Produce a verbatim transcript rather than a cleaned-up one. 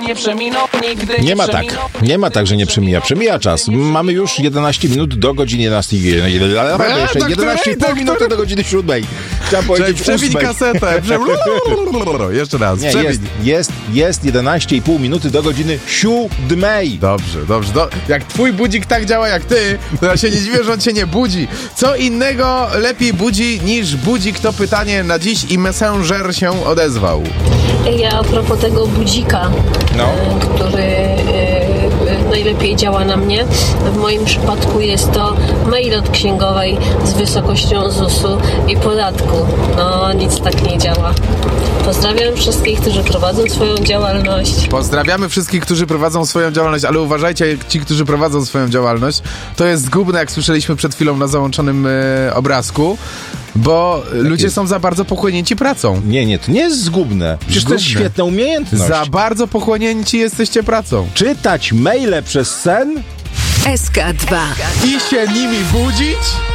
Nie przeminął, nigdy Nie ma tak. Nie ma tak, że nie przemija. Przemija czas. Mamy już jedenaście minut do godziny jedenastej. Jeszcze jedenaście i pół minuty do godziny siódmej. Chciałem powiedzieć Przewin ósmej. kasetę. Jeszcze raz. Nie, jest, jest, jest jedenaście i pół minuty do godziny siódmej. Dobrze, dobrze. Do, jak twój budzik tak działa jak ty, to ja się nie dziwię, że on cię nie budzi. Co innego lepiej budzi niż budzik? To pytanie na dziś i Messenger się odezwał. Ja a propos tego budzika, No. e, który e, najlepiej działa na mnie. W moim przypadku jest to mail od księgowej z wysokością zusu i podatku. No, nic tak nie działa. Pozdrawiam wszystkich, którzy prowadzą swoją działalność. Pozdrawiamy wszystkich, którzy prowadzą swoją działalność, ale uważajcie, ci, którzy prowadzą swoją działalność, to jest zgubne, jak słyszeliśmy przed chwilą na załączonym e, obrazku, bo ludzie jest? są za bardzo pochłonięci pracą. Nie, nie, to nie jest zgubne. Przecież to jest Zgubne. świetna umiejętność. Za bardzo pochłonięci jesteście pracą. Czytać maile przez sen? S K dwa. I się nimi budzić?